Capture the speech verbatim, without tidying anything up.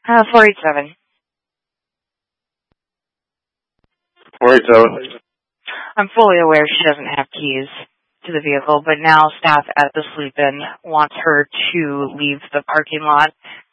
Uh, four eight seven. four eight seven. I'm fully aware she doesn't have keys to the vehicle, but now staff at the sleep-in wants her to leave the parking lot